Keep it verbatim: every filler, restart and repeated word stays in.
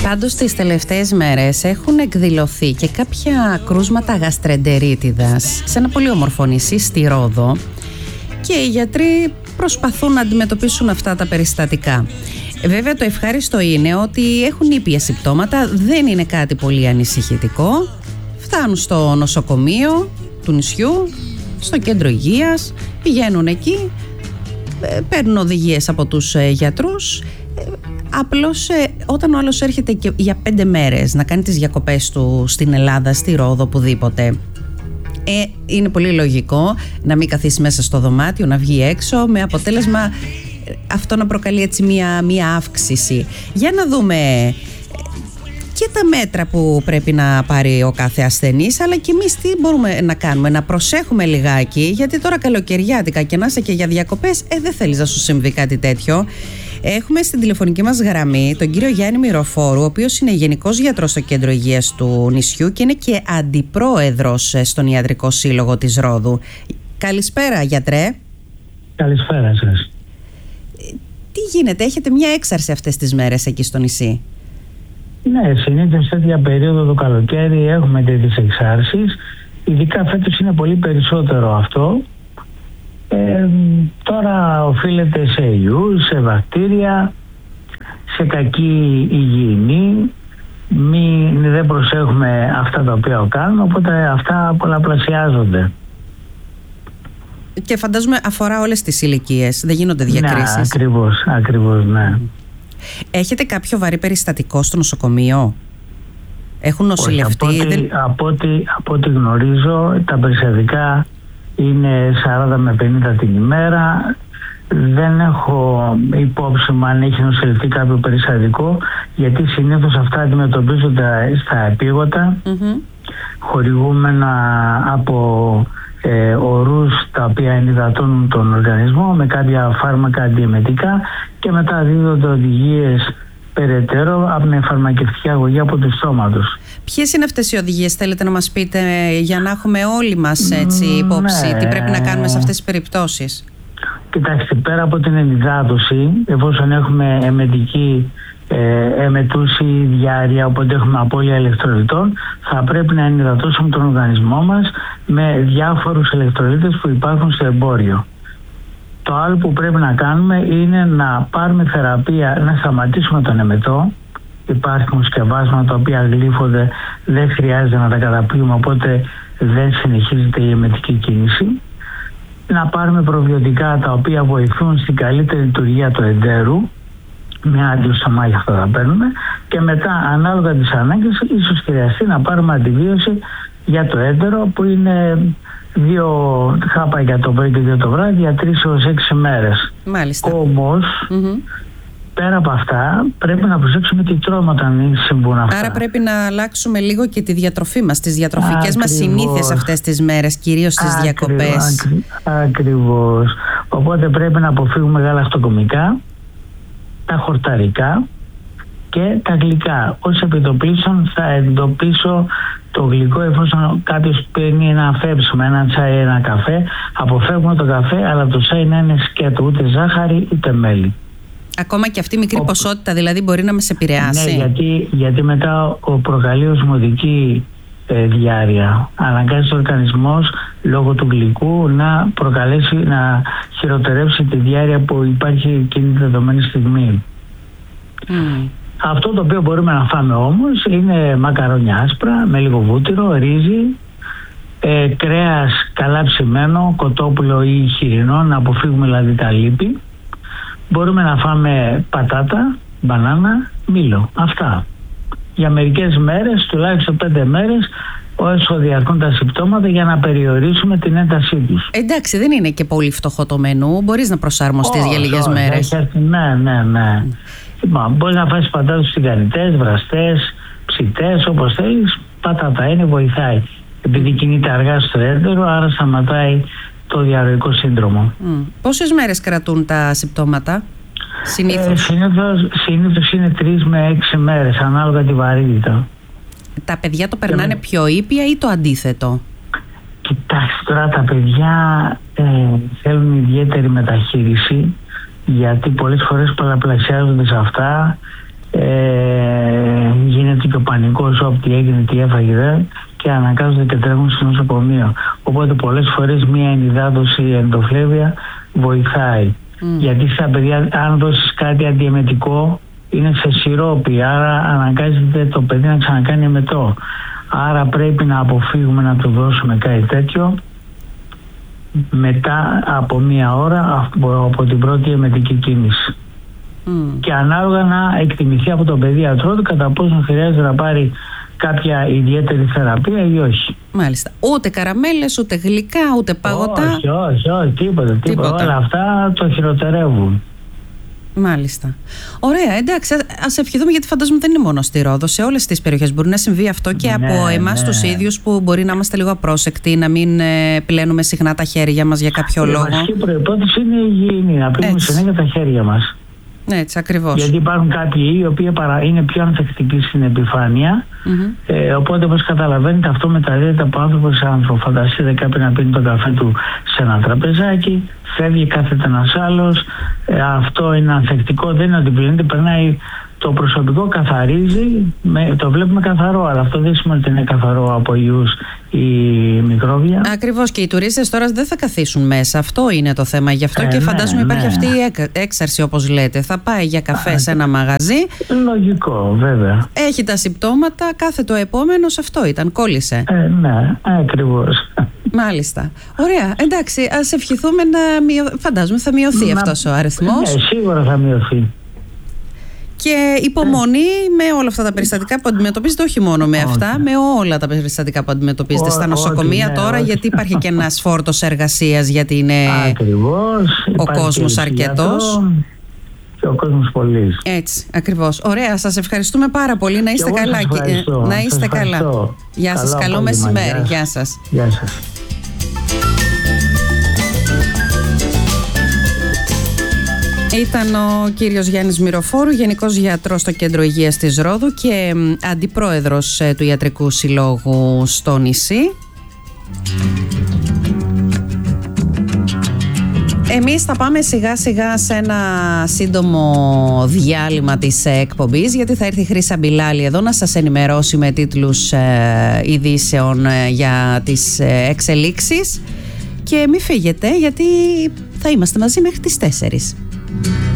Πάντως τις τελευταίες μέρες έχουν εκδηλωθεί και κάποια κρούσματα γαστρεντερίτιδας σε ένα πολύ όμορφο νησί στη Ρόδο και οι γιατροί προσπαθούν να αντιμετωπίσουν αυτά τα περιστατικά. Βέβαια το ευχάριστο είναι ότι έχουν ήπια συμπτώματα, δεν είναι κάτι πολύ ανησυχητικό. Φτάνουν στο νοσοκομείο του νησιού, στο κέντρο υγείας, πηγαίνουν εκεί, παίρνουν οδηγίες από τους γιατρούς. Απλώς όταν ο άλλος έρχεται και για πέντε μέρες να κάνει τις διακοπές του στην Ελλάδα, στη Ρόδο, οπουδήποτε, ε, είναι πολύ λογικό να μην καθίσει μέσα στο δωμάτιο, να βγει έξω, με αποτέλεσμα αυτό να προκαλεί έτσι μία, μία αύξηση. Για να δούμε και τα μέτρα που πρέπει να πάρει ο κάθε ασθενής, αλλά και εμείς τι μπορούμε να κάνουμε, να προσέχουμε λιγάκι, γιατί τώρα καλοκαιριάτικα και να είσαι και για διακοπές, ε, δεν θέλεις να σου συμβεί κάτι τέτοιο. Έχουμε στην τηλεφωνική μας γραμμή τον κύριο Γιάννη Μυροφόρου, ο οποίος είναι γενικός γιατρός στο κέντρο υγείας του νησιού και είναι και αντιπρόεδρος στον Ιατρικό Σύλλογο της Ρόδου. Καλησπέρα, γιατρέ. Καλησπέρα σας. Τι γίνεται, έχετε μια έξαρση αυτές τις μέρες εκεί στο νησί? Ναι, συνήθως τέτοια περίοδο το καλοκαίρι έχουμε τέτοιες εξάρσεις. Ειδικά φέτος είναι πολύ περισσότερο αυτό. Ε, τώρα οφείλεται σε ιούς, σε βακτήρια, σε κακή υγιεινή. Μη, δεν προσέχουμε αυτά τα οποία κάνουμε, οπότε αυτά πολλαπλασιάζονται. Και φαντάζομαι αφορά όλες τις ηλικίες, δεν γίνονται διακρίσεις. Ναι, ακριβώς, ακριβώς, ναι. Έχετε κάποιο βαρύ περιστατικό στο νοσοκομείο? Έχουν νοσηλευτεί? Όχι, από, δεν... ό,τι, από, ό,τι, από ό,τι γνωρίζω τα περιστατικά είναι σαράντα με πενήντα την ημέρα. Δεν έχω υπόψη μου αν έχει νοσηλευτεί κάποιο περιστατικό, γιατί συνήθως αυτά αντιμετωπίζονται στα επίγοντα, mm-hmm. χορηγούμενα από ε, ορούς τα οποία ενυδατώνουν τον οργανισμό με κάποια φάρμακα αντιεμετικά και μετά δίδονται οδηγίες περαιτέρω από την φαρμακευτική αγωγή από του στόματος. Ποιες είναι αυτές οι οδηγίες, θέλετε να μας πείτε, για να έχουμε όλοι μας έτσι υπόψη, ναι, τι πρέπει να κάνουμε σε αυτές τις περιπτώσεις? Κοιτάξτε, πέρα από την ενυδάτωση, εφόσον έχουμε εμετική ε, εμετούση διάρρεια, οπότε έχουμε απώλεια ηλεκτρολιτών, θα πρέπει να ενυδατώσουμε τον οργανισμό μας με διάφορους ηλεκτρολίτες που υπάρχουν στο εμπόριο. Το άλλο που πρέπει να κάνουμε είναι να πάρουμε θεραπεία, να σταματήσουμε τον εμετό. Υπάρχουν σκευάσματα τα οποία γλύφονται, δεν χρειάζεται να τα καταπίουμε, οπότε δεν συνεχίζεται η εμετική κίνηση. Να πάρουμε προβιωτικά τα οποία βοηθούν στην καλύτερη λειτουργία του εντέρου, με αντιοστομάχια αυτά τα παίρνουμε, και μετά ανάλογα τις ανάγκες ίσως χρειαστεί να πάρουμε αντιβίωση για το έντερο, που είναι δύο χάπα για το πρωί και δύο το βράδυ για τρεις έως έξι μέρες. Μάλιστα. Όμως, mm-hmm. πέρα από αυτά, πρέπει να προσέξουμε τι τρώμε όταν συμβούν αυτά. Άρα πρέπει να αλλάξουμε λίγο και τη διατροφή μας, τις διατροφικές μας συνήθειες αυτές τις μέρες, κυρίως στις Ακριβώς, διακοπές. ακρι, ακριβώς. Οπότε πρέπει να αποφύγουμε γαλακτοκομικά, τα χορταρικά και τα γλυκά. Ως επιτοπλίστων θα εντοπίσω το γλυκό, εφόσον κάποιος παίρνει ένα φέψιμο, ένα τσάι, ένα καφέ. Αποφεύγουμε το καφέ, αλλά το τσάι να είναι σκέτο, ούτε ζάχαρη ούτε μέλι. Ακόμα και αυτή η μικρή Ο... ποσότητα δηλαδή μπορεί να μας επηρεάσει. Ναι, γιατί, γιατί μετά ο προκαλεί οσμωτική ε, διάρρεια. Αναγκάζει ο οργανισμός λόγω του γλυκού να προκαλέσει, να χειροτερεύσει τη διάρρεια που υπάρχει εκείνη τη δεδομένη στιγμή. Mm. Αυτό το οποίο μπορούμε να φάμε όμως είναι μακαρόνια άσπρα με λίγο βούτυρο, ρύζι, ε, κρέας καλά ψημένο, κοτόπουλο ή χοιρινό, να αποφύγουμε δηλαδή τα λίπη. Μπορούμε να φάμε πατάτα, μπανάνα, μήλο. Αυτά. Για μερικές μέρες, τουλάχιστον πέντε μέρες, όσο διαρκούν τα συμπτώματα, για να περιορίσουμε την έντασή τους. Εντάξει, δεν είναι και πολύ φτωχό το μενού. Μπορείς να προσαρμοστείς oh, για λίγες oh, μέρες. Oh, ναι, ναι, ναι. Mm. Λοιπόν, μπορείς να φάεις πατάτες τηγανιτές, βραστές, ψητές, όπως θέλεις. Πατάτα είναι, βοηθάει. Επειδή κινείται αργά στο έντερο, άρα σταματάει το διαρροικό σύνδρομο. Mm. Πόσες μέρες κρατούν τα συμπτώματα συνήθως? Ε, συνήθως, συνήθως είναι τρεις με έξι μέρες, ανάλογα τη βαρύτητα. Τα παιδιά το περνάνε και... πιο ήπια ή το αντίθετο? Κοιτάξτε, τώρα τα παιδιά ε, θέλουν ιδιαίτερη μεταχείριση, γιατί πολλές φορές πολλαπλασιάζονται σε αυτά. Ε, πανικός, ό,τι έγινε, τι έφαγε δε, και αναγκάζονται και τρέχουν στο νοσοκομείο. Οπότε πολλές φορές μία ενυδάτωση εντοφλέβεια βοηθάει. Mm. Γιατί στα παιδιά, αν δώσεις κάτι αντιεμετικό, είναι σε σιρόπι, άρα αναγκάζεται το παιδί να ξανακάνει εμετό. Άρα πρέπει να αποφύγουμε να του δώσουμε κάτι τέτοιο μετά από μία ώρα από την πρώτη εμετική κίνηση. Mm. Και ανάλογα να εκτιμηθεί από τον παιδιατρό του κατά πόσο χρειάζεται να πάρει κάποια ιδιαίτερη θεραπεία ή όχι. Μάλιστα. Ούτε καραμέλες, ούτε γλυκά, ούτε παγωτά. Όχι, όχι, όχι, τίποτα, τίποτα. τίποτα. Όλα αυτά το χειροτερεύουν. Μάλιστα. Ωραία, εντάξει, ας ευχηθούμε, γιατί φαντάζομαι δεν είναι μόνο στη Ρόδο. Σε όλες τις περιοχές μπορεί να συμβεί αυτό και ναι, από εμάς ναι. τους ίδιους, που μπορεί να είμαστε λίγο απρόσεκτοι, να μην ε, πλένουμε συχνά τα χέρια μας για κάποιο η λόγο. Η βασική προϋπόθεση είναι η υγιεινή, να πλύνουμε συνέχεια τα χέρια μας. Έτσι, ακριβώς. Γιατί υπάρχουν κάποιοι οι οποίοι είναι πιο ανθεκτικοί στην επιφάνεια. Mm-hmm. Ε, οπότε, όπως καταλαβαίνετε, αυτό μεταδίδεται από άνθρωπο σε άνθρωπο. Φανταστείτε κάποιον να πίνει τον καφέ του σε ένα τραπεζάκι, φεύγει, κάθεται ένας άλλος. Ε, αυτό είναι ανθεκτικό, δεν είναι ότι πλύνεται, περνάει. Το προσωπικό καθαρίζει, με, το βλέπουμε καθαρό, αλλά αυτό δεν σημαίνει ότι είναι καθαρό από ιούς ή μικρόβια. Ακριβώς, και οι τουρίστες τώρα δεν θα καθίσουν μέσα. Αυτό είναι το θέμα. Γι' αυτό ε, και φαντάζομαι ναι, υπάρχει ναι. αυτή η έξαρση, όπως λέτε. Θα πάει για καφέ Α, σε ένα μαγαζί. Λογικό, βέβαια. Έχει τα συμπτώματα, κάθε το επόμενος αυτό ήταν, κόλλησε. Ε, ναι, ακριβώς. Μάλιστα. Ωραία. Εντάξει, ας ευχηθούμε να μειωθεί. Φαντάζομαι θα μειωθεί να... αυτός ο αριθμός. Ναι, σίγουρα θα μειωθεί. Και υπομονή με όλα αυτά τα περιστατικά που αντιμετωπίζετε, όχι μόνο με αυτά, όχι. με όλα τα περιστατικά που αντιμετωπίζετε Ό, στα νοσοκομεία όχι, ναι, τώρα, όχι. γιατί υπάρχει και ένας φόρτος εργασίας, γιατί είναι ακριβώς, ο κόσμος αρκετός. Και ο κόσμος πολύς. Έτσι, ακριβώς. Ωραία, σας ευχαριστούμε πάρα πολύ. Να είστε καλά. Να είστε καλά. Γεια σας, καλό μεσημέρι. Γεια σας. Γεια σας. Ήταν ο κύριος Γιάννης Μυροφόρου, Γενικός Γιατρός στο Κέντρο Υγείας της Ρόδου και Αντιπρόεδρος του Ιατρικού Συλλόγου στο νησί. Εμείς θα πάμε σιγά σιγά σε ένα σύντομο διάλειμμα της εκπομπής, γιατί θα έρθει η Χρύσα Μπιλάλη εδώ να σας ενημερώσει με τίτλους ε, ειδήσεων ε, για τις ε, εξελίξεις. Και μη φύγετε, γιατί θα είμαστε μαζί μέχρι τις τέσσερις.